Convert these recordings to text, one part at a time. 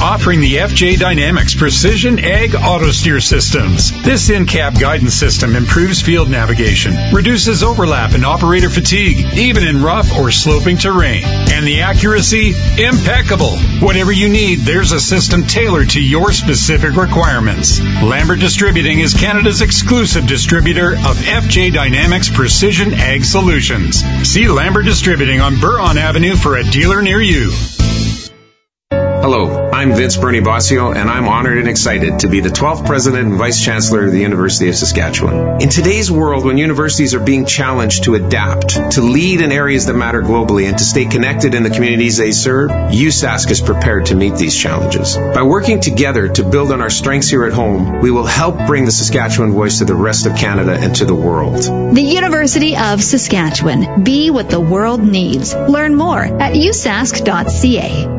offering the FJ Dynamics Precision Ag Auto Steer Systems. This in-cab guidance system improves field navigation, reduces overlap and operator fatigue, even in rough or sloping terrain. And the accuracy? Impeccable. Whatever you need, there's a system tailored to your specific requirements. Lambert Distributing is Canada's exclusive distributor of FJ Dynamics Precision Ag Solutions. See Lambert Distributing on Buron Avenue for a dealer near you. Hello, I'm Vince Bernie Bossio, and I'm honored and excited to be the 12th President and Vice Chancellor of the University of Saskatchewan. In today's world, when universities are being challenged to adapt, to lead in areas that matter globally, and to stay connected in the communities they serve, USask is prepared to meet these challenges. By working together to build on our strengths here at home, we will help bring the Saskatchewan voice to the rest of Canada and to the world. The University of Saskatchewan. Be what the world needs. Learn more at usask.ca.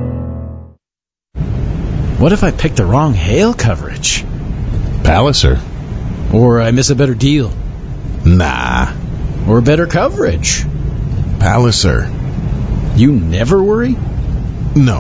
What if I pick the wrong hail coverage? Palliser. Or I miss a better deal? Nah. Or better coverage? Palliser. You never worry? No.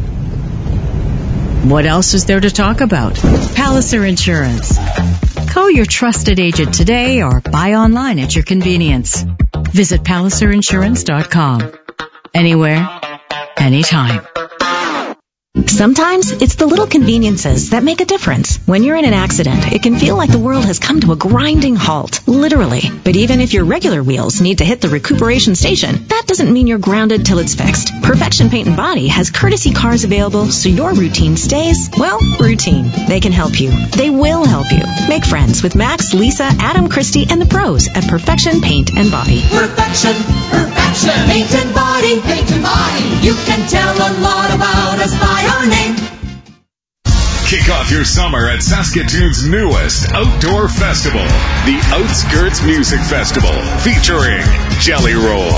What else is there to talk about? Palliser Insurance. Call your trusted agent today or buy online at your convenience. Visit PalliserInsurance.com. Anywhere, anytime. Sometimes it's the little conveniences that make a difference. When you're in an accident, it can feel like the world has come to a grinding halt, literally. But even if your regular wheels need to hit the recuperation station, that doesn't mean you're grounded till it's fixed. Perfection Paint and Body has courtesy cars available so your routine stays, well, routine. They can help you. They will help you. Make friends with Max, Lisa, Adam, Christy, and the pros at Perfection Paint and Body. Perfection Paint and Body. You can tell a lot about us by our name. Kick off your summer at Saskatoon's newest outdoor festival, the Outskirts Music Festival, featuring Jelly Roll.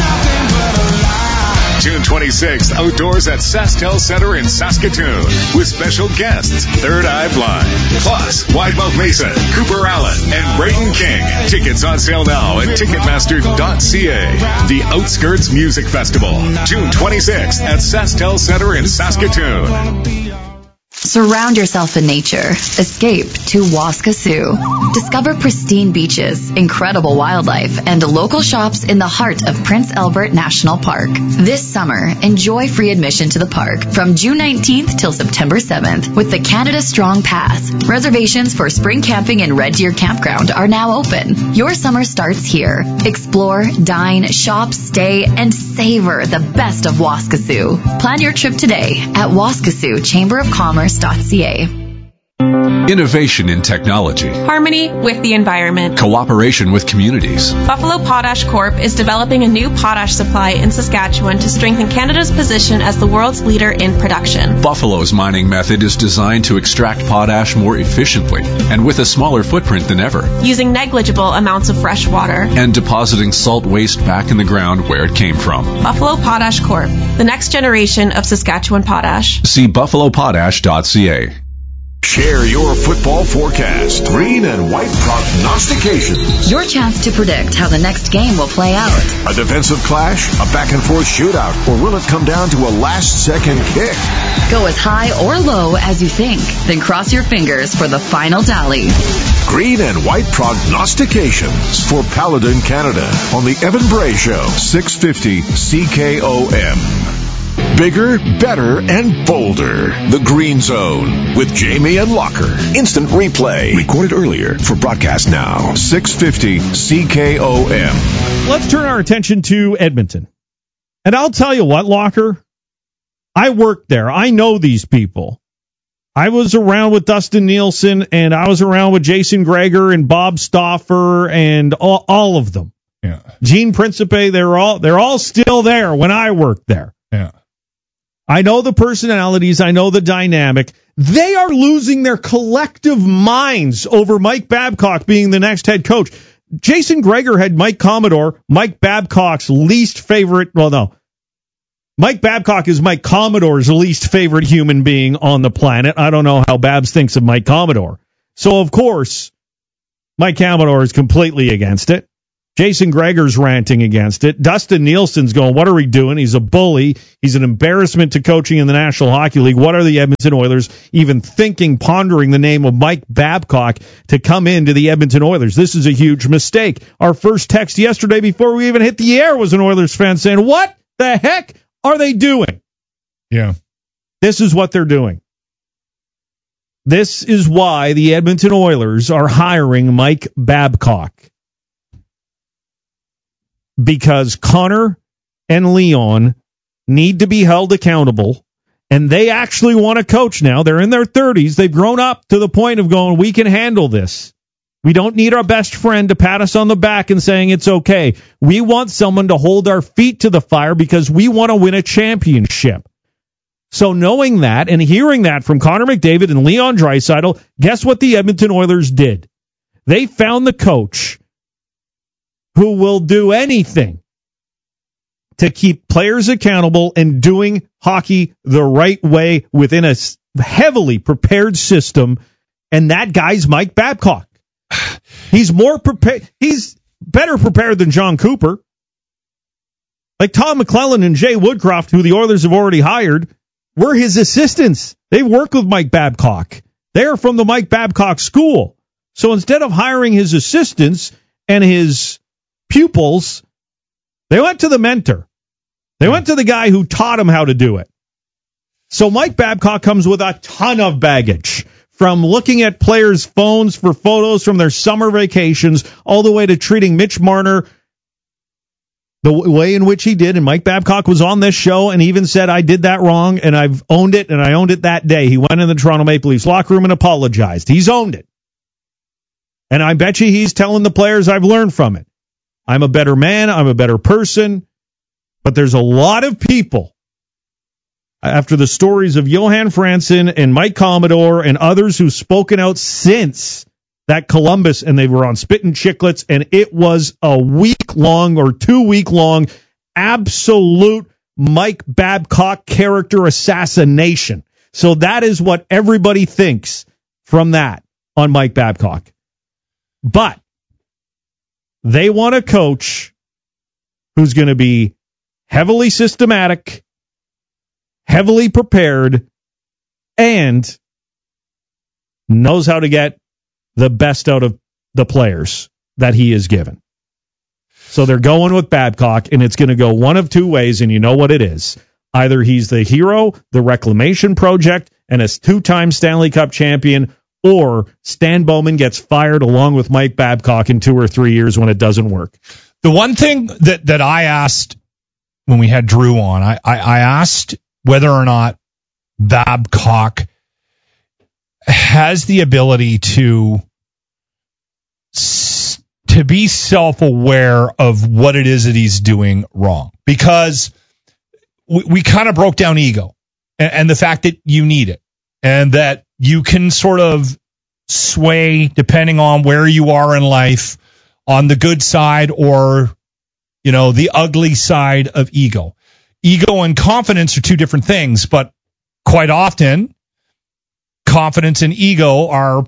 June 26th, outdoors at SaskTel Center in Saskatoon, with special guests Third Eye Blind, plus Widemouth Mason, Cooper Allen, and Brayden King. Tickets on sale now at Ticketmaster.ca. The Outskirts Music Festival, June 26th at SaskTel Center in Saskatoon. Surround yourself in nature. Escape to Waskesiu. Discover pristine beaches, incredible wildlife, and local shops in the heart of Prince Albert National Park. This summer, enjoy free admission to the park from June 19th till September 7th with the Canada Strong Pass. Reservations for spring camping in Red Deer Campground are now open. Your summer starts here. Explore, dine, shop, stay, and savor the best of Waskesiu. Plan your trip today at Waskesiu Chamber of Commerce.ca. Innovation in technology. Harmony with the environment. Cooperation with communities. Buffalo Potash Corp. is developing a new potash supply in Saskatchewan to strengthen Canada's position as the world's leader in production. Buffalo's mining method is designed to extract potash more efficiently and with a smaller footprint than ever. Using negligible amounts of fresh water. And depositing salt waste back in the ground where it came from. Buffalo Potash Corp. The next generation of Saskatchewan potash. See buffalopotash.ca. Share your football forecast. Green and white prognostications. Your chance to predict how the next game will play out. A defensive clash, a back-and-forth shootout, or will it come down to a last-second kick? Go as high or low as you think, then cross your fingers for the final tally. Green and white prognostications for Paladin Canada on the Evan Bray Show, 650 CKOM. Bigger, better, and bolder. The Green Zone with Jamie and Locker. Instant replay. Recorded earlier for broadcast now. 650 CKOM. Let's turn our attention to Edmonton. And I'll tell you what, Locker, I worked there. I know these people. I was around with Dustin Nielsen, and I was around with Jason Greger and Bob Stauffer and all of them. Yeah. Gene Principe, they're all still there when I worked there. Yeah. I know the personalities. I know the dynamic. They are losing their collective minds over Mike Babcock being the next head coach. Jason Greger had Mike Commodore, Mike Babcock's least favorite. Well, no. Mike Babcock is Mike Commodore's least favorite human being on the planet. I don't know how Babs thinks of Mike Commodore. So, of course, Mike Commodore is completely against it. Jason Gregor's ranting against it. Dustin Nielsen's going, what are we doing? He's a bully. He's an embarrassment to coaching in the National Hockey League. What are the Edmonton Oilers even thinking, pondering the name of Mike Babcock to come into the Edmonton Oilers? This is a huge mistake. Our first text yesterday before we even hit the air was an Oilers fan saying, what the heck are they doing? Yeah. This is what they're doing. This is why the Edmonton Oilers are hiring Mike Babcock. Because Connor and Leon need to be held accountable, and they actually want to coach now. They're in their 30s. They've grown up to the point of going, we can handle this. We don't need our best friend to pat us on the back and saying it's okay. We want someone to hold our feet to the fire because we want to win a championship. So knowing that and hearing that from Connor McDavid and Leon Draisaitl, guess what the Edmonton Oilers did? They found the coach who will do anything to keep players accountable and doing hockey the right way within a heavily prepared system, and that guy's Mike Babcock. He's more prepared. He's better prepared than John Cooper. Like Tom McClellan and Jay Woodcroft, who the Oilers have already hired, were his assistants. They work with Mike Babcock. They're from the Mike Babcock school. So instead of hiring his assistants and his pupils, they went to the mentor. They went to the guy who taught him how to do it. So Mike Babcock comes with a ton of baggage, from looking at players' phones for photos from their summer vacations all the way to treating Mitch Marner the way in which he did. And Mike Babcock was on this show and even said, I did that wrong and I've owned it, and I owned it that day. He went in the Toronto Maple Leafs locker room and apologized. He's owned it. And I bet you he's telling the players, I've learned from it. I'm a better man. I'm a better person. But there's a lot of people, after the stories of Johan Franzen and Mike Commodore and others who've spoken out since that Columbus, and they were on Spittin' Chicklets, and it was a week-long or 2-week-long absolute Mike Babcock character assassination. So that is what everybody thinks from that on Mike Babcock. But they want a coach who's going to be heavily systematic, heavily prepared, and knows how to get the best out of the players that he is given. So they're going with Babcock, and it's going to go one of two ways, and you know what it is. Either he's the hero, the reclamation project, and a 2-time Stanley Cup champion, or Stan Bowman gets fired along with Mike Babcock in 2 or 3 years when it doesn't work. The one thing that I asked when we had Drew on, I asked whether or not Babcock has the ability to be self-aware of what it is that he's doing wrong. Because we kind of broke down ego and the fact that you need it, and that you can sort of sway depending on where you are in life, on the good side or, you know, the ugly side of ego. Ego and confidence are two different things, but quite often confidence and ego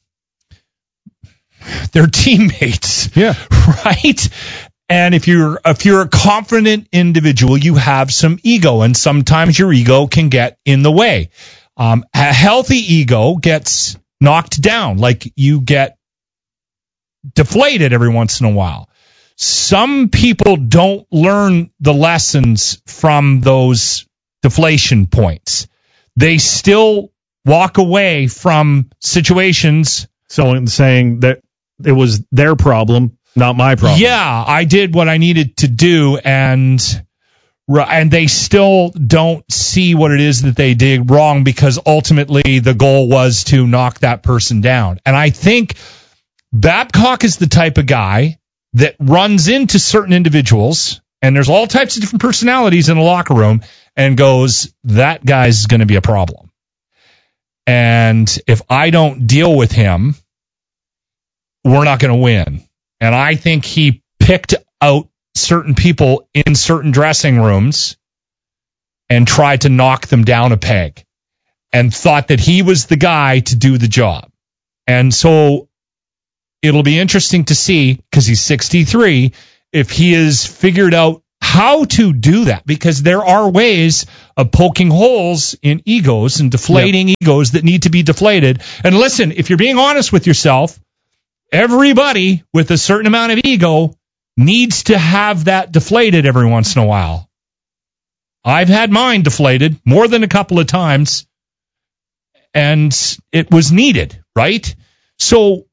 they're teammates. Yeah. Right? And if you're a confident individual, you have some ego, and sometimes your ego can get in the way. A healthy ego gets knocked down, like you get deflated every once in a while. Some people don't learn the lessons from those deflation points. They still walk away from situations. So in saying that it was their problem, not my problem. Yeah, I did what I needed to do, and they still don't see what it is that they did wrong, because ultimately the goal was to knock that person down. And I think Babcock is the type of guy that runs into certain individuals, and there's all types of different personalities in a locker room, and goes, that guy's going to be a problem. And if I don't deal with him, we're not going to win. And I think he picked out certain people in certain dressing rooms and tried to knock them down a peg and thought that he was the guy to do the job. And so it'll be interesting to see, because he's 63, if he has figured out how to do that, because there are ways of poking holes in egos and deflating egos that need to be deflated. And listen, if you're being honest with yourself, everybody with a certain amount of ego needs to have that deflated every once in a while. I've had mine deflated more than a couple of times, and it was needed, right? So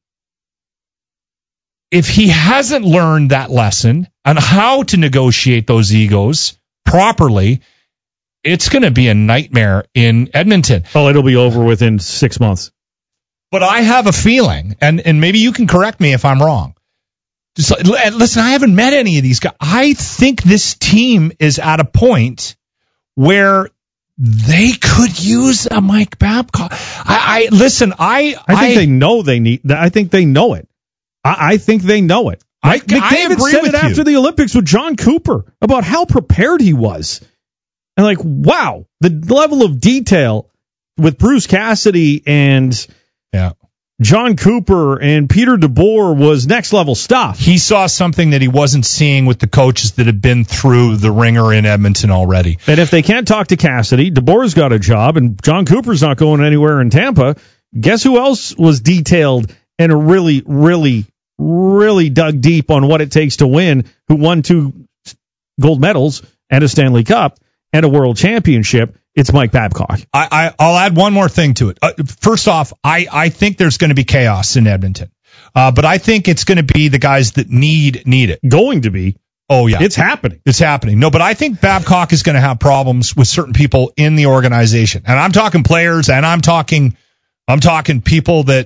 if he hasn't learned that lesson on how to negotiate those egos properly, it's going to be a nightmare in Edmonton. Oh, it'll be over within 6 months. But I have a feeling, and maybe you can correct me if I'm wrong. Just, listen, I haven't met any of these guys. I think this team is at a point where they could use a Mike Babcock. I think they know they need. I think they know it. I think they know it. McDavid said it after the Olympics with John Cooper about how prepared he was. And like, wow, the level of detail with Bruce Cassidy and John Cooper and Peter DeBoer was next level stuff. He saw something that he wasn't seeing with the coaches that have been through the ringer in Edmonton already. And if they can't talk to Cassidy, DeBoer's got a job, and John Cooper's not going anywhere in Tampa. Guess who else was detailed and really, really, really dug deep on what it takes to win, who won 2 gold medals and a Stanley Cup and a world championship? It's Mike Babcock. I'll add one more thing to it. First off, I think there's going to be chaos in Edmonton. But I think it's going to be the guys that need it. Going to be. Oh, yeah. It's happening. It's happening. No, but I think Babcock is going to have problems with certain people in the organization. And I'm talking players, and I'm talking people that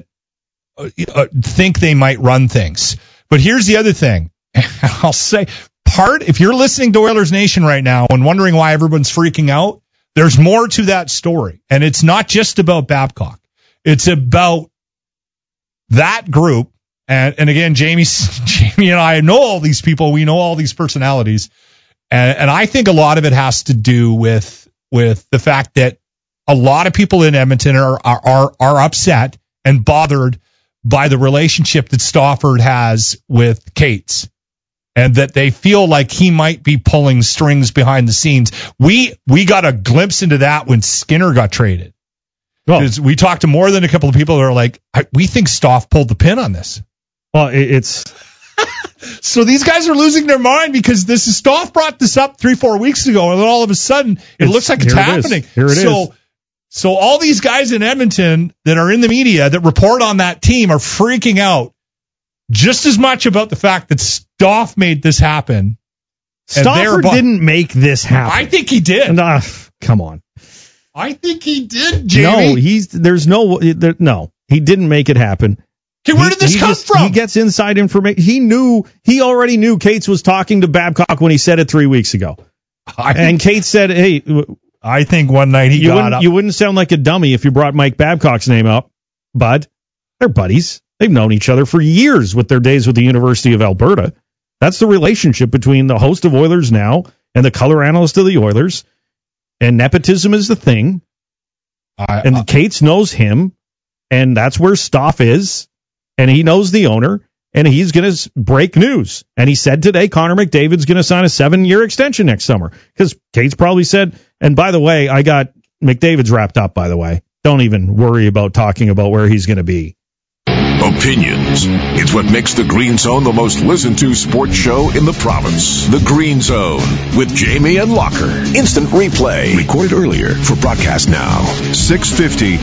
think they might run things. But here's the other thing. I'll say, if you're listening to Oilers Nation right now and wondering why everyone's freaking out, there's more to that story. And it's not just about Babcock. It's about that group. And again, Jamie and I know all these people. We know all these personalities. And I think a lot of it has to do with the fact that a lot of people in Edmonton are upset and bothered by the relationship that Stauffer has with Cates, and that they feel like he might be pulling strings behind the scenes. We got a glimpse into that when Skinner got traded. Well, we talked to more than a couple of people that are like, we think Stauf pulled the pin on this. Well, it's so these guys are losing their mind because Stauf brought this up 3-4 weeks ago, and then all of a sudden it looks like it's happening. Here it is. So all these guys in Edmonton that are in the media that report on that team are freaking out just as much about the fact that Stauf made this happen. Stauffer didn't make this happen. I think he did. Come on. I think he did, Jamie. No, he didn't make it happen. Okay, where did this come from? He gets inside information. He already knew Cates was talking to Babcock when he said it 3 weeks ago. And Cates said, hey, I think one night he got up. You wouldn't sound like a dummy if you brought Mike Babcock's name up, bud. They're buddies. They've known each other for years with their days with the University of Alberta. That's the relationship between the host of Oilers Now and the color analyst of the Oilers. And nepotism is the thing. And Cates knows him, and that's where Stauf is. And he knows the owner, and he's going to break news. And he said today Connor McDavid's going to sign a 7-year extension next summer. Because Cates probably said, and by the way, I got McDavid's wrapped up, by the way. Don't even worry about talking about where he's going to be. Opinions. It's what makes the Green Zone the most listened to sports show in the province. The Green Zone with Jamie and Locker. Instant replay. Recorded earlier for broadcast now. 650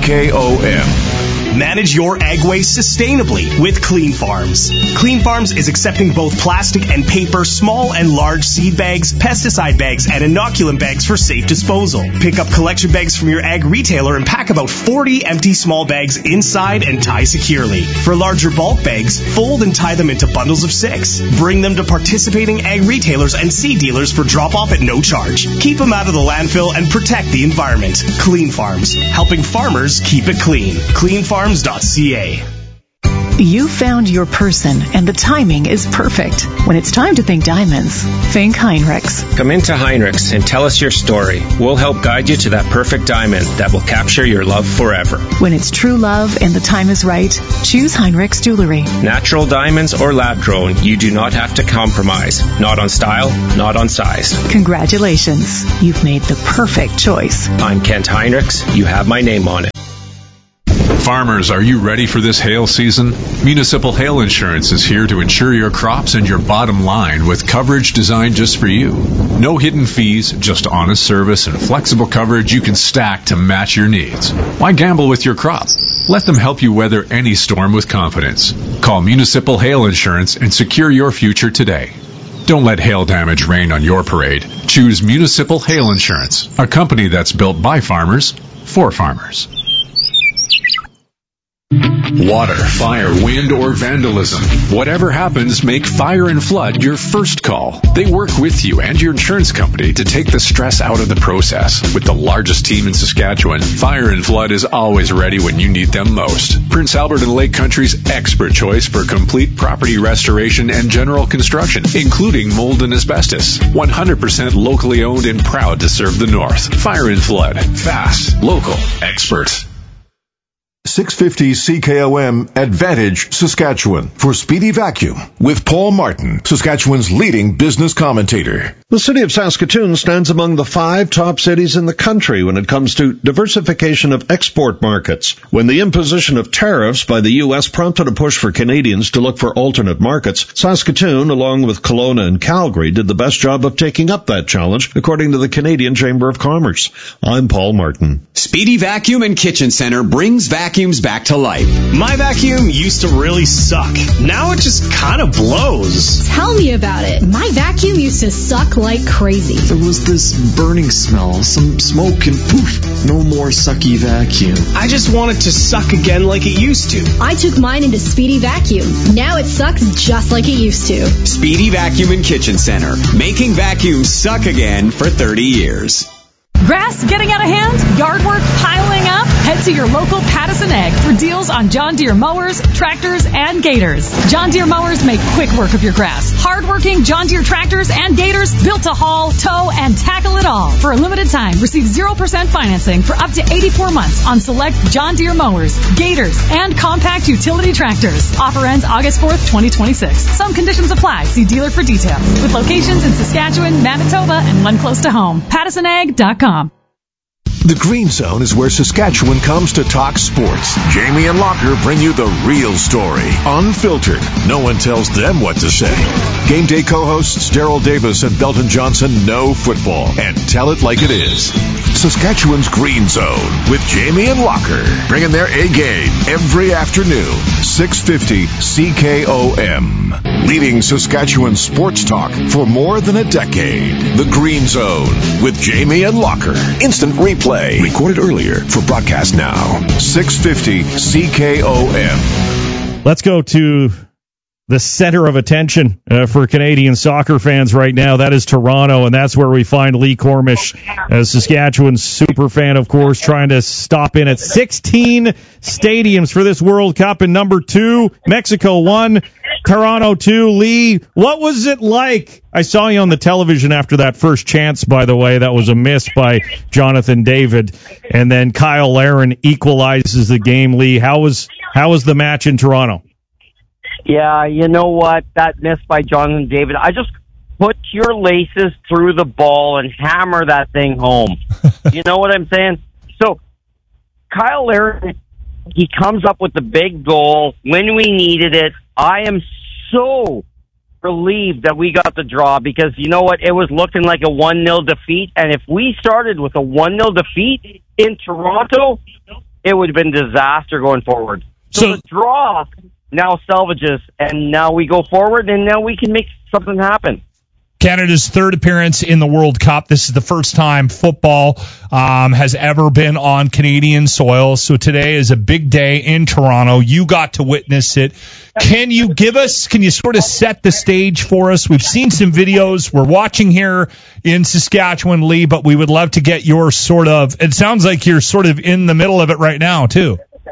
CKOM. Manage your ag waste sustainably with Clean Farms. Clean Farms is accepting both plastic and paper, small and large seed bags, pesticide bags, and inoculant bags for safe disposal. Pick up collection bags from your ag retailer and pack about 40 empty small bags inside and tie securely. For larger bulk bags, fold and tie them into bundles of 6. Bring them to participating ag retailers and seed dealers for drop-off at no charge. Keep them out of the landfill and protect the environment. Clean Farms, helping farmers keep it clean. CleanFarms.ca. You found your person, and the timing is perfect. When it's time to think diamonds, think Heinrichs. Come into Heinrichs and tell us your story. We'll help guide you to that perfect diamond that will capture your love forever. When it's true love and the time is right, choose Heinrichs Jewelry. Natural diamonds or lab-grown, you do not have to compromise. Not on style, not on size. Congratulations. You've made the perfect choice. I'm Kent Heinrichs. You have my name on it. Farmers, are you ready for this hail season? Municipal Hail Insurance is here to insure your crops and your bottom line with coverage designed just for you. No hidden fees, just honest service and flexible coverage you can stack to match your needs. Why gamble with your crop? Let them help you weather any storm with confidence. Call Municipal Hail Insurance and secure your future today. Don't let hail damage rain on your parade. Choose Municipal Hail Insurance, a company that's built by farmers for farmers. Water, fire, wind, or vandalism. Whatever happens, make Fire and Flood your first call. They work with you and your insurance company to take the stress out of the process. With the largest team in Saskatchewan, Fire and Flood is always ready when you need them most. Prince Albert and Lake Country's expert choice for complete property restoration and general construction, including mold and asbestos. 100% locally owned and proud to serve the North. Fire and Flood. Fast, local, expert. 650 CKOM Advantage, Saskatchewan, for Speedy Vacuum with Paul Martin, Saskatchewan's leading business commentator. The city of Saskatoon stands among the 5 top cities in the country when it comes to diversification of export markets. When the imposition of tariffs by the U.S. prompted a push for Canadians to look for alternate markets, Saskatoon, along with Kelowna and Calgary, did the best job of taking up that challenge, according to the Canadian Chamber of Commerce. I'm Paul Martin. Speedy Vacuum and Kitchen Center brings vacuums back to life. My vacuum used to really suck. Now it just kind of blows. Tell me about it. My vacuum used to suck like crazy. There was this burning smell, some smoke, and poof, no more sucky vacuum. I just want it to suck again like it used to. I took mine into Speedy Vacuum. Now it sucks just like it used to. Speedy Vacuum and Kitchen Center, making vacuums suck again for 30 years. Grass getting out of hand? Yard work piling up? Head to your local Pattison Ag for deals on John Deere mowers, tractors, and gators. John Deere mowers make quick work of your grass. Hard-working John Deere tractors and gators built to haul, tow, and tackle it all. For a limited time, receive 0% financing for up to 84 months on select John Deere mowers, gators, and compact utility tractors. Offer ends August 4th, 2026. Some conditions apply. See dealer for details. With locations in Saskatchewan, Manitoba, and one close to home. PattisonAg.com. The Green Zone is where Saskatchewan comes to talk sports. Jamie and Locker bring you the real story, unfiltered. No one tells them what to say. Game day co-hosts Daryl Davis and Belton Johnson know football and tell it like it is. Saskatchewan's Green Zone with Jamie and Locker, bringing their A game every afternoon. 650 CKOM, leading Saskatchewan sports talk for more than a decade. The Green Zone with Jamie and Locker. Instant replay. Recorded earlier for broadcast now. 650 CKOM. Let's go to the center of attention for Canadian soccer fans right now. That is Toronto, and that's where we find Lee Cormish, a Saskatchewan super fan, of course, trying to stop in at 16 stadiums for this World Cup. And number 2, Mexico 1, Toronto 2. Lee, what was it like? I saw you on the television after that first chance, by the way. That was a miss by Jonathan David. And then Kyle Larin equalizes the game. Lee, how was the match in Toronto? Yeah, you know what? That miss by Jonathan David, I just put your laces through the ball and hammer that thing home. You know what I'm saying? So, Kyle Larin, he comes up with the big goal when we needed it. I am so relieved that we got the draw because, you know what? It was looking like a 1-0 defeat, and if we started with a 1-0 defeat in Toronto, it would have been disaster going forward. So the draw now salvages, and now we go forward, and now we can make something happen. Canada's third appearance in the World Cup. This is the first time football has ever been on Canadian soil. So today is a big day in Toronto. You got to witness it. Can you sort of set the stage for us? We've seen some videos. We're watching here in Saskatchewan, Lee, but we would love to get your it sounds like you're sort of in the middle of it right now, too.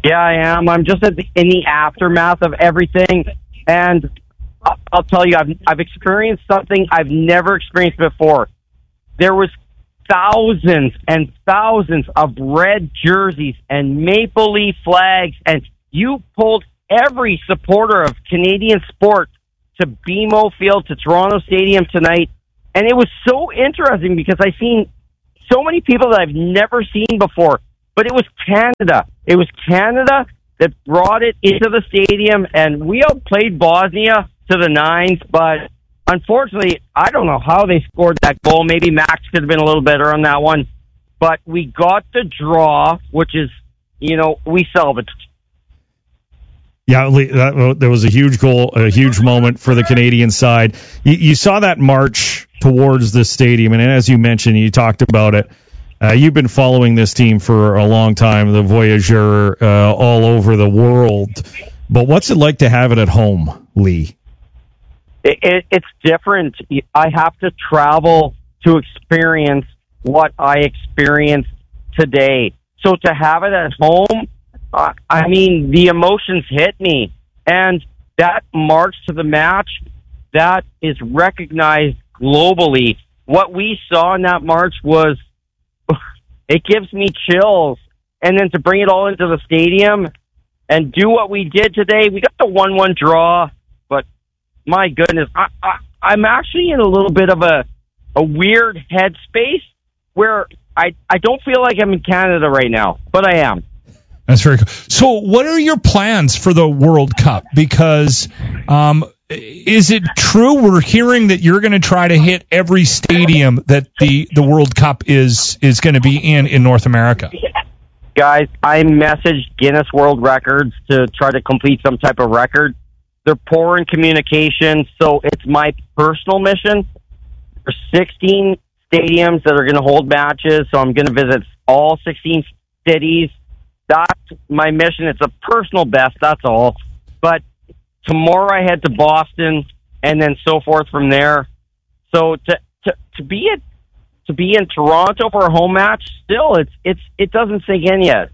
Yeah, I am. I'm just in the aftermath of everything, and I'll tell you, I've experienced something I've never experienced before. There was thousands and thousands of red jerseys and Maple Leaf flags, and you pulled every supporter of Canadian sport to BMO Field, to Toronto Stadium tonight, and it was so interesting because I've seen so many people that I've never seen before. But it was Canada. It was Canada that brought it into the stadium, and we outplayed Bosnia to the nines. But unfortunately, I don't know how they scored that goal. Maybe Max could have been a little better on that one. But we got the draw, which is, we salvaged. Yeah, there was a huge goal, a huge moment for the Canadian side. You saw that march towards the stadium, and as you mentioned, you talked about it. You've been following this team for a long time, the Voyageur, all over the world. But what's it like to have it at home, Lee? It's different. I have to travel to experience what I experienced today. So to have it at home, the emotions hit me. And that march to the match, that is recognized globally. What we saw in that march was, it gives me chills. And then to bring it all into the stadium and do what we did today, we got the 1-1 draw, but my goodness, I'm actually in a little bit of a weird headspace where I don't feel like I'm in Canada right now, but I am. That's very cool. So what are your plans for the World Cup? Because is it true we're hearing that you're going to try to hit every stadium that the World Cup is going to be in North America? Guys, I messaged Guinness World Records to try to complete some type of record. They're poor in communication, so it's my personal mission. There's 16 stadiums that are going to hold matches, so I'm going to visit all 16 cities. That's my mission. It's a personal best, that's all. But tomorrow I head to Boston, and then so forth from there. So to be in Toronto for a home match, still it doesn't sink in yet.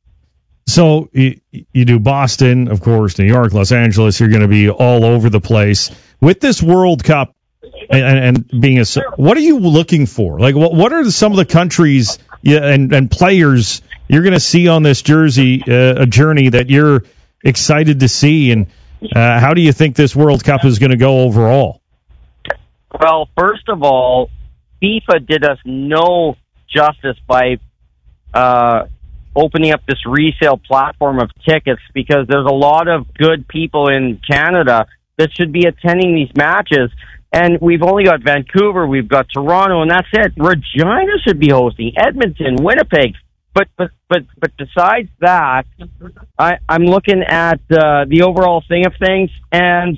So you do Boston, of course, New York, Los Angeles. You're going to be all over the place with this World Cup, and being what are you looking for? Like, what are some of the countries and players you're going to see on this jersey, a journey that you're excited to see, and how do you think this World Cup is going to go overall? Well, first of all, FIFA did us no justice by opening up this resale platform of tickets, because there's a lot of good people in Canada that should be attending these matches. And we've only got Vancouver, we've got Toronto, and that's it. Regina should be hosting, Edmonton, Winnipeg. But besides that, I'm looking at the overall thing of things, and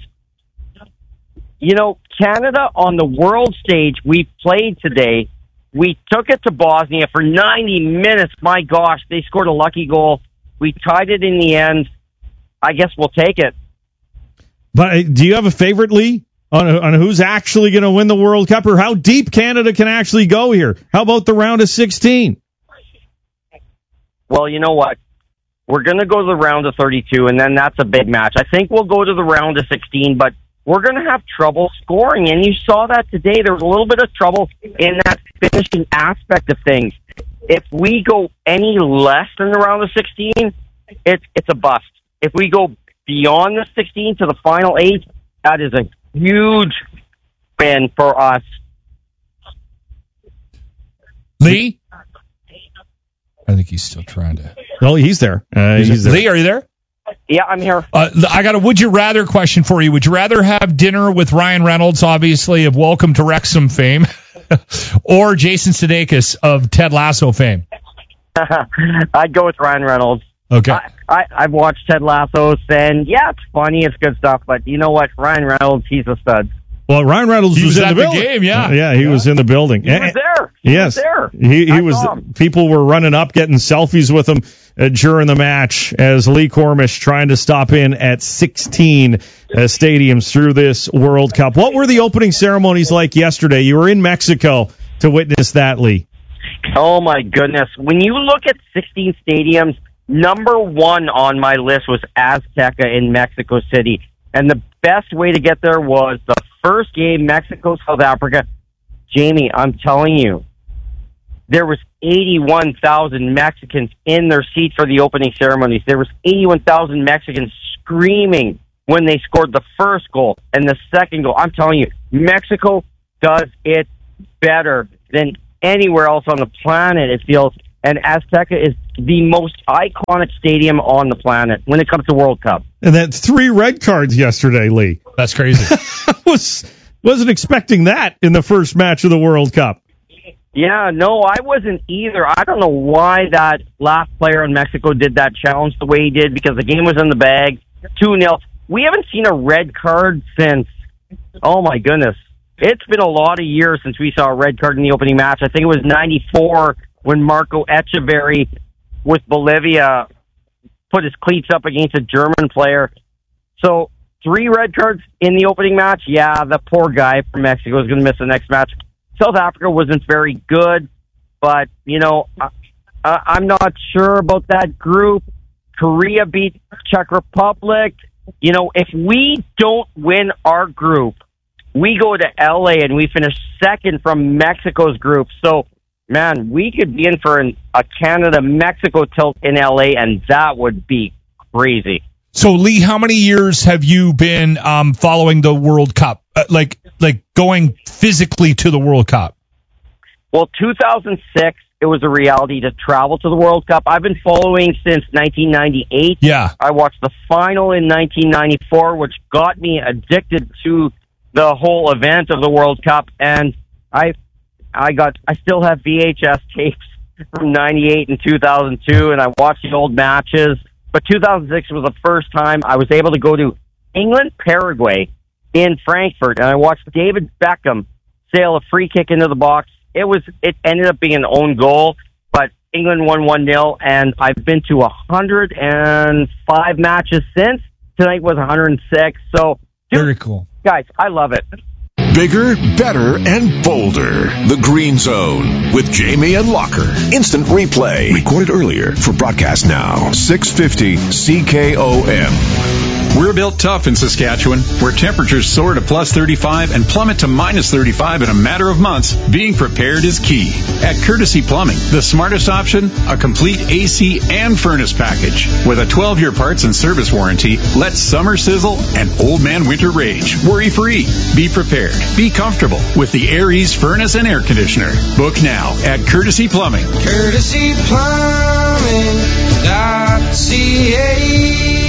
Canada on the world stage, we played today. We took it to Bosnia for 90 minutes. My gosh, they scored a lucky goal. We tied it in the end. I guess we'll take it. But do you have a favorite, Lee, on who's actually going to win the World Cup, or how deep Canada can actually go here? How about the round of 16? Well, you know what? We're going to go to the round of 32, and then that's a big match. I think we'll go to the round of 16, but we're going to have trouble scoring, and you saw that today. There was a little bit of trouble in that finishing aspect of things. If we go any less than the round of 16, it's a bust. If we go beyond the 16 to the final 8, that is a huge win for us. Lee? I think he's still trying to. Oh, he's there. He's there. Lee, are you there? Yeah, I'm here. I got a would you rather question for you. Would you rather have dinner with Ryan Reynolds, obviously, of Welcome to Wrexham fame, or Jason Sudeikis of Ted Lasso fame? I'd go with Ryan Reynolds. Okay. I've watched Ted Lasso, and yeah, it's funny, it's good stuff, but you know what? Ryan Reynolds, he's a stud. Well, Ryan Reynolds was in the building. Game, yeah. He was in the building. He was there. Yes. He was. People were running up, getting selfies with him during the match, as Lee Cormish trying to stop in at 16 stadiums through this World Cup. What were the opening ceremonies like yesterday? You were in Mexico to witness that, Lee. Oh, my goodness. When you look at 16 stadiums, number one on my list was Azteca in Mexico City. And the best way to get there was the first game, Mexico, South Africa. Jamie, I'm telling you, there was 81,000 Mexicans in their seats for the opening ceremonies. There was 81,000 Mexicans screaming when they scored the first goal and the second goal. I'm telling you, Mexico does it better than anywhere else on the planet, it feels. And Azteca is the most iconic stadium on the planet when it comes to World Cup. And then 3 red cards yesterday, Lee. That's crazy. Wasn't expecting that in the first match of the World Cup. Yeah, no, I wasn't either. I don't know why that last player in Mexico did that challenge the way he did, because the game was in the bag, 2-0. We haven't seen a red card since, oh my goodness. It's been a lot of years since we saw a red card in the opening match. I think it was 94 when Marco Echeverri with Bolivia put his cleats up against a German player. So 3 red cards in the opening match. Yeah, the poor guy from Mexico is going to miss the next match. South Africa wasn't very good, but, you know, I'm not sure about that group. Korea beat Czech Republic. You know, if we don't win our group, we go to LA and we finish second from Mexico's group. So, man, we could be in for a Canada-Mexico tilt in LA, and that would be crazy. So, Lee, how many years have you been following the World Cup? Like going physically to the World Cup? Well, 2006, it was a reality to travel to the World Cup. I've been following since 1998. Yeah. I watched the final in 1994, which got me addicted to the whole event of the World Cup. And I still have VHS tapes from 98 and 2002, and I watched the old matches. But 2006 was the first time I was able to go to England, Paraguay, in Frankfurt, and I watched David Beckham sail a free kick into the box. It ended up being an own goal, but England won 1-0, and I've been to 105 matches since. Tonight was 106. So, very cool. Guys, I love it. Bigger, better, and bolder. The Green Zone with Jamie and Locker. Instant replay. Recorded earlier for broadcast now. 650 CKOM. We're built tough in Saskatchewan, where temperatures soar to plus 35 and plummet to minus 35 in a matter of months. Being prepared is key. At Courtesy Plumbing, the smartest option, a complete AC and furnace package. With a 12-year parts and service warranty, let summer sizzle and old man winter rage. Worry-free. Be prepared. Be comfortable with the Aries furnace and air conditioner. Book now at Courtesy Plumbing. CourtesyPlumbing.ca.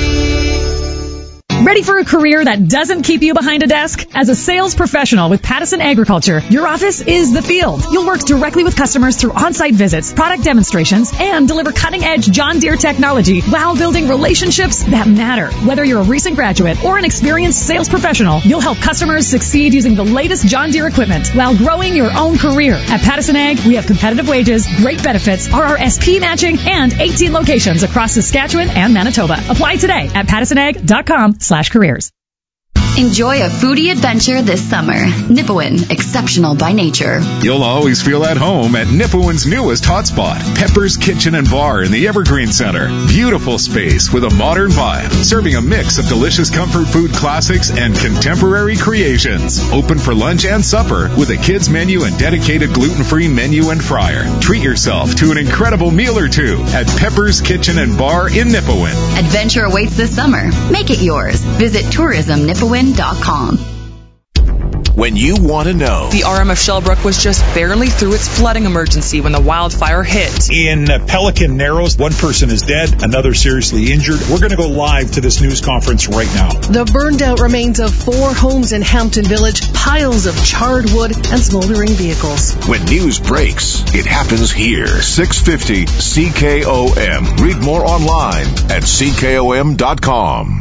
Ready for a career that doesn't keep you behind a desk? As a sales professional with Pattison Agriculture, your office is the field. You'll work directly with customers through on-site visits, product demonstrations, and deliver cutting-edge John Deere technology while building relationships that matter. Whether you're a recent graduate or an experienced sales professional, you'll help customers succeed using the latest John Deere equipment while growing your own career. At Pattison Ag, we have competitive wages, great benefits, RRSP matching, and 18 locations across Saskatchewan and Manitoba. Apply today at pattisonag.com/careers. Enjoy a foodie adventure this summer. Nipawin, exceptional by nature. You'll always feel at home at Nipawin's newest hotspot, Pepper's Kitchen and Bar in the Evergreen Center. Beautiful space with a modern vibe, serving a mix of delicious comfort food classics and contemporary creations. Open for lunch and supper with a kids menu and dedicated gluten-free menu and fryer. Treat yourself to an incredible meal or two at Pepper's Kitchen and Bar in Nipawin. Adventure awaits this summer. Make it yours. Visit tourismnipawin.com. When you want to know. The RM of Shellbrook was just barely through its flooding emergency when the wildfire hit. In Pelican Narrows, one person is dead, another seriously injured. We're going to go live to this news conference right now. The burned out remains of 4 homes in Hampton Village, piles of charred wood, and smoldering vehicles. When news breaks, it happens here. 650 CKOM. Read more online at CKOM.com.